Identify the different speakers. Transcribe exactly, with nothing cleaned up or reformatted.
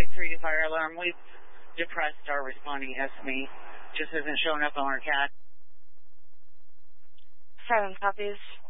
Speaker 1: Static three fire alarm. We've depressed our responding S M E. Just isn't showing up on our cat.
Speaker 2: Seven copies.